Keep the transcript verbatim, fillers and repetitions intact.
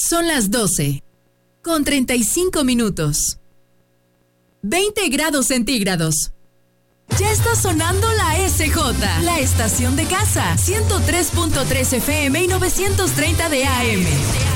Son las doce, con treinta y cinco minutos. veinte grados centígrados. Ya está sonando la S J, la estación de casa, ciento tres punto tres F M y novecientos treinta de A M.